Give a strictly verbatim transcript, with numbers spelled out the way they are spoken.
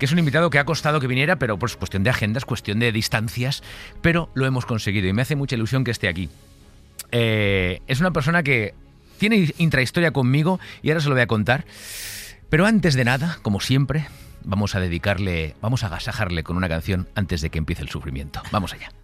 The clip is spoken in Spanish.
que es un invitado que ha costado que viniera, pero pues cuestión de agendas, cuestión de distancias, pero lo hemos conseguido y me hace mucha ilusión que esté aquí. Eh, es una persona que tiene intrahistoria conmigo y ahora se lo voy a contar. Pero antes de nada, como siempre, vamos a dedicarle, vamos a agasajarle con una canción antes de que empiece el sufrimiento. Vamos allá.